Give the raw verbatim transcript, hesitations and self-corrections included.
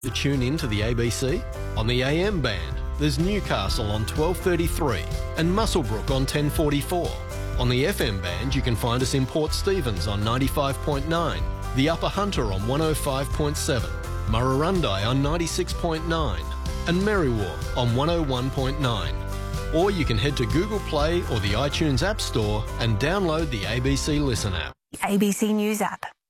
To tune in to the A B C? On the A M band, there's Newcastle on twelve thirty-three and Muswellbrook on ten forty-four. On the F M band, you can find us in Port Stephens on ninety-five point nine, the Upper Hunter on one oh five point seven, Murrurundi on ninety-six point nine and Merriwa on one oh one point nine. Or you can head to Google Play or the iTunes App Store and download the A B C Listen app. A B C News app.